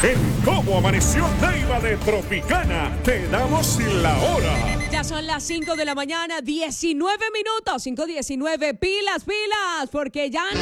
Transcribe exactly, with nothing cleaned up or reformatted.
En Cómo Amaneció Neiva de Tropicana, te damos la hora. Ya son las cinco de la mañana, diecinueve minutos, cinco diecinueve, pilas, pilas, porque ya no